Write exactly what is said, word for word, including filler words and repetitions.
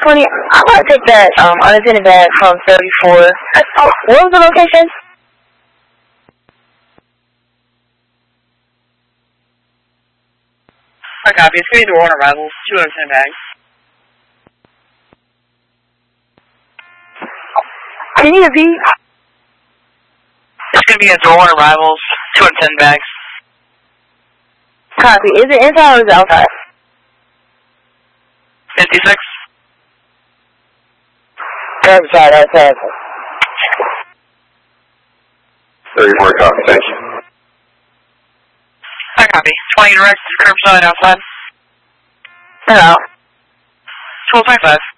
twenty. I'm going to take that um, unattended bag from thirty-four. Oh, what was the location? I copy. It's going to be door on arrivals. Two unattended bags. Can you repeat? It's going to be a door on arrivals. Two unattended bags. Copy. Is it inside or is it outside? fifty-six. Outside, outside. thirty-four copy, thank you. I copy. twenty direct, curbside, outside. Hello. twelve twenty-five.